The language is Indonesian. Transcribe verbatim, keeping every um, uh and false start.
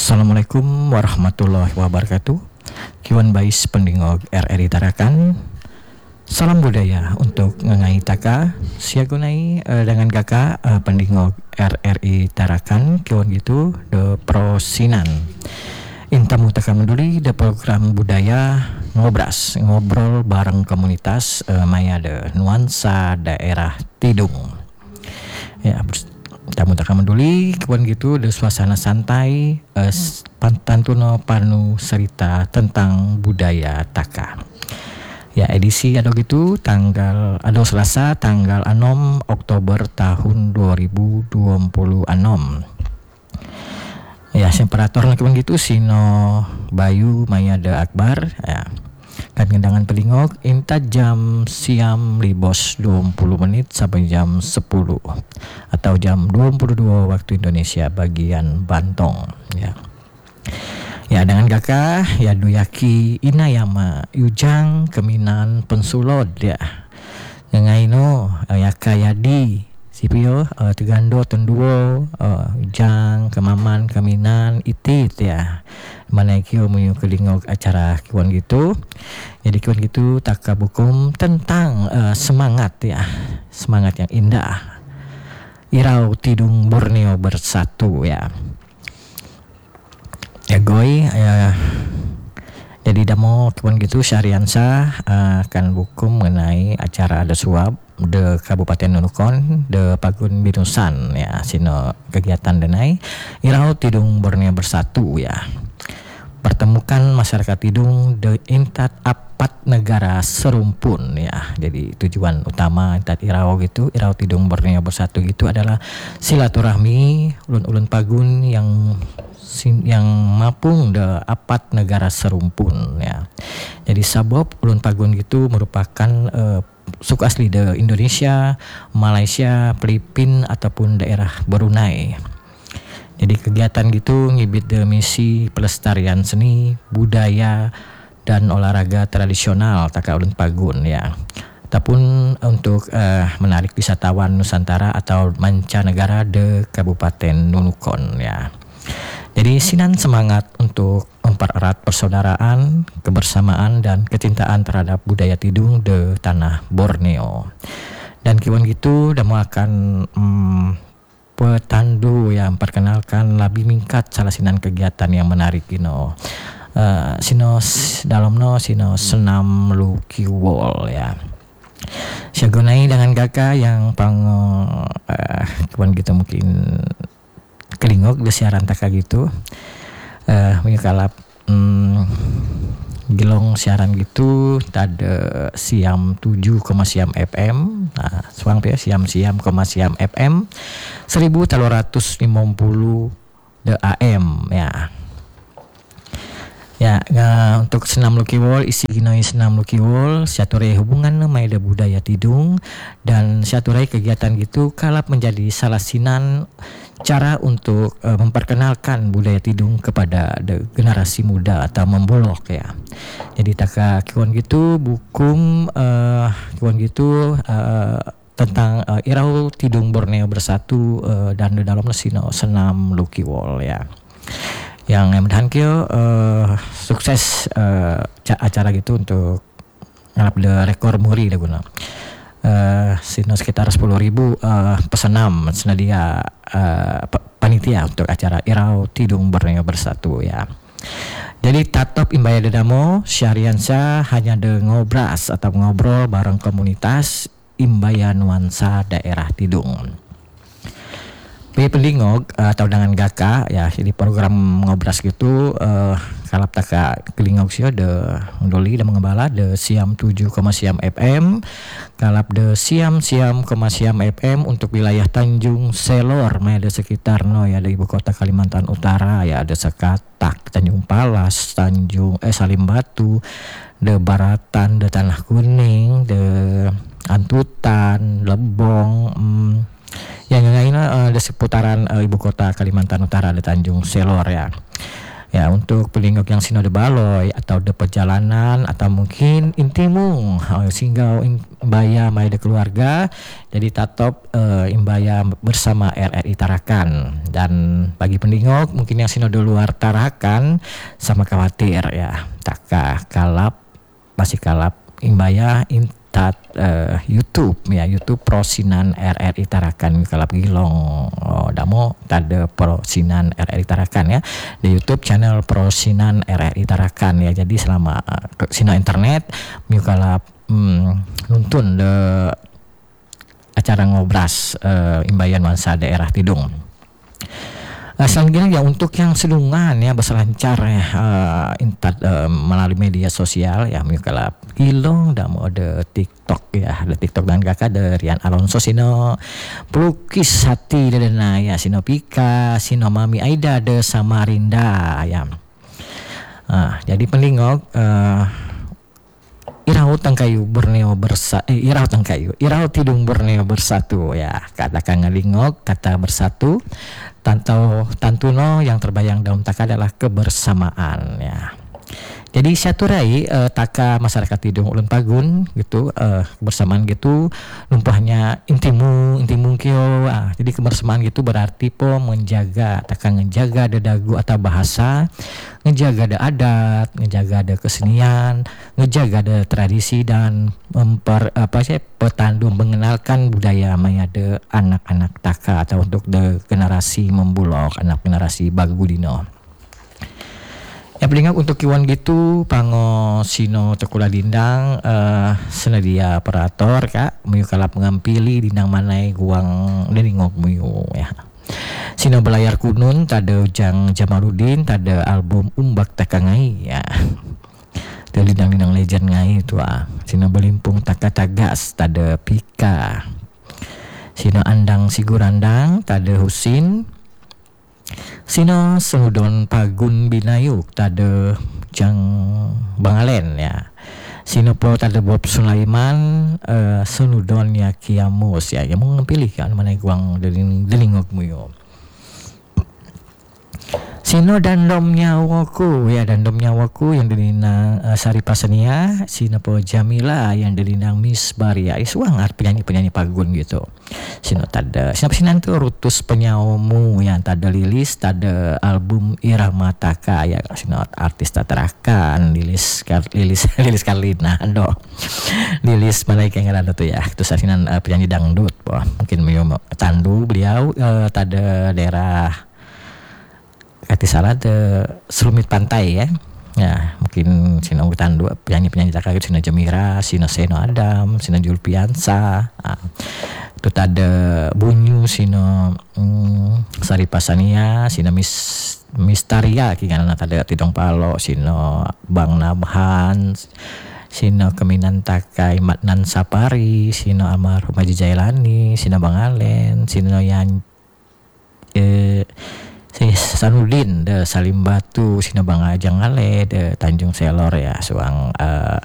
Assalamualaikum warahmatullahi wabarakatuh. Kiwan Bais pendingog R R I Tarakan. Salam budaya untuk ngengai taka siagunai uh, dengan kakak uh, pendingog R R I Tarakan kiwan gitu de prosinan. Intamu taka menduli de program budaya ngobras ngobrol bareng komunitas uh, maya de nuansa daerah Tidung. Ya, tamu tak menduli kawan gitu de suasana santai eh, pantantuno panu cerita tentang budaya taka. Ya edisi ada gitu tanggal ada Selasa tanggal enam Oktober tahun dua ribu dua puluh enam. Ya separator kawan gitu Sino Bayu Maya de Akbar ya. Kan ngendangan pelingog inta jam siam libos dua puluh menit sampai jam sepuluh atau jam dua puluh dua waktu Indonesia bagian Bantong ya. Ya dengan kakak ya Duyaki Inayama Yujang Keminan Pensulod ya. Ngaino ya Kayadi Sipio uh, Tegando Tenduo uh, Jang Kemaman Kaminan Itit ya. Mana kio menyuk kelingog acara kiwan gitu. Jadi kiwan gitu taka bukum tentang uh, semangat ya. Semangat yang indah. Irau Tidung Borneo bersatu ya. Ya goy ya. Jadi damo kiwan gitu Syariansa uh, akan bukum mengenai acara ada suap de Kabupaten Nunukon de Pagun Binusan ya sino kegiatan denai Irau Tidung Borneo bersatu ya. Pertemukan masyarakat Tidung de intat apat negara serumpun ya. Jadi tujuan utama intat Irau gitu Irau Tidung Borneo bersatu gitu adalah silaturahmi ulun-ulun Pagun yang yang mapung de apat negara serumpun ya. Jadi sabab ulun Pagun gitu merupakan uh, suku asli de Indonesia, Malaysia, Filipina ataupun daerah Brunei. Jadi kegiatan gitu ngibit de misi pelestarian seni, budaya dan olahraga tradisional taka ulun Pagun ya. Ataupun untuk uh, menarik wisatawan Nusantara atau mancanegara de Kabupaten Nunukon ya. Jadi sinan semangat untuk mempererat persaudaraan, kebersamaan dan kecintaan terhadap budaya Tidung de tanah Borneo. Dan kiwan gitu damu akan hmm, petandu yang memperkenalkan lebih mingkat salah sinan kegiatan yang menarik ino. Uh, sino dalamno sino senam luki wall ya. Syagonai dengan kakak yang pang uh, kiwan gitu mungkin kelingog de siaran taka gitu eh uh, kalap hmm, gilong siaran gitu tada siam tujuh koma siam F M nah suang ya siam siam koma siam F M seribu tiga ratus lima puluh de A M ya. Ya, nah, untuk senam luki wall isi ginoi senam luki wall siaturai hubungan nama ada budaya Tidung dan siaturai kegiatan gitu kalap menjadi salah sinan cara untuk uh, memperkenalkan budaya Tidung kepada de, generasi muda atau membolok ya. Jadi taka kiwan gitu bukum uh, kiwan gitu uh, tentang uh, Irau Tidung Borneo bersatu uh, dan di dalam sino senam luki wall ya. Yang mudahan kyo uh, sukses uh, acara gitu untuk ngalap de rekor muri deh guna. Uh, sino sekitar sepuluh ribu uh, pesenam senadia uh, panitia untuk acara Irau Tidung Borneo bersatu ya. Jadi tatop imbaya dedamo Syariansa hanya de ngobras atau ngobrol bareng komunitas imbaya nuansa daerah Tidung. P pelingog uh, atau dengan gaka ya di program ngobras gitu uh, kalap taka kelingog sio de ndoli dan mengembala de siam tujuh koma siam F M kalap de siam siam koma siam F M untuk wilayah Tanjung Selor mah ada sekitar no ya di ibu kota Kalimantan Utara ya ada Sekatak, Tanjung Palas, Tanjung eh Salim Batu, de Baratan, de Tanah Kuning, de Antutan, Lebong, hmm, yang lainnya uh, di seputaran uh, ibu kota Kalimantan Utara di Tanjung Selor ya. Ya, untuk pelingok yang sino de baloi atau de perjalanan atau mungkin intimung uh, singgau imbaya mai de keluarga, jadi tatop uh, imbaya bersama R R I Tarakan. Dan bagi pelingok mungkin yang sino de luar Tarakan sama khawatir ya, taka kalap masih kalap imbaya intat uh, YouTube ya, YouTube Prosinan R R I Tarakan kalap gilong oh, damo tade Prosinan R R I Tarakan ya di YouTube channel Prosinan R R I Tarakan ya. Jadi selama uh, sina internet miu kalap hmm, nuntun de acara ngobras uh, imbayan wansa daerah Tidung. Uh, selanjutnya ya untuk yang sedungan ya berselancar ya uh, intat uh, melalui media sosial ya mikala ilong dan mode TikTok ya, ada TikTok dan kakak dari Rian Alonso sino pelukis hati dedena ya, sino Pika sino Mami Aida de Samarinda ya. Uh, jadi pelingok uh, irau tangkayu Borneo bersa eh, irau tangkayu irau Tidung Borneo bersatu ya, katakan ngelingok kata bersatu tanto tantuno yang terbayang dalam taka adalah kebersamaan ya. Jadi syaturai uh, taka masyarakat Tidung Ulun Pagun gitu uh, kebersamaan gitu lumpahnya intimu intimu kio ah, jadi kebersamaan gitu berarti po menjaga taka ngejaga ada dagu atau bahasa, ngejaga ada adat, ngejaga ada kesenian, ngejaga ada tradisi dan memper apa sih petandu mengenalkan budaya maya de anak-anak taka atau untuk de generasi membulok anak generasi bagudino. Ya pelingak untuk kiwan gitu pango sino tekula dindang uh, senadia operator kak muyu kalap ngampili dindang manai guang deningok muyu ya. Sino belayar kunun tada Ujang Jamaludin tada album Umbak Takangai ya. Tada dindang-dindang legend ngai itu ah. Sino belimpung taka tagas tada Pika. Sino andang sigurandang tada Husin. Sino Senudon Pagun Binayuk tade Jang Bangalen ya. Sino po tade Bob Sulaiman uh, Senudon ya Kiamus ya. Yang mau pilih kan mana guang deling delingok muyo. Sino Dandom Nyawaku ya, Dandom Nyawaku yang dilinang uh, Sari Pasania. Sino po Jamila yang dilinang Miss Baria Iswang art penyanyi-penyanyi Pagun gitu. Sino tada siapa sih nanti Rutus Penyamu yang tada Lilis tada album Irama Taka ya, sino artis tatarakan Lilis Kar, Lilis Lilis Karlina do Lilis mana yang ada tuh ya, itu sasinan uh, penyanyi dangdut wah mungkin mau tandu beliau uh, tada daerah kati salah de Selumit Pantai ya. Ya, mungkin sino tandu penyanyi-penyanyi taka gitu, sino Jamira, sino Seno Adam, sino Julpiansa. Ah, itu ada Bunyu, sino hmm, Sari Pasania, sino Mis Mistaria kingana tada Tidong Palo, sino Bang Nabhan, sino Keminan Takai Matnan Sapari, sino almarhum Haji Jailani, sino Bang Alen, sino yang eh si Sanudin de Salim Batu, sino Bang Ajang Ale de Tanjung Selor ya, suang uh,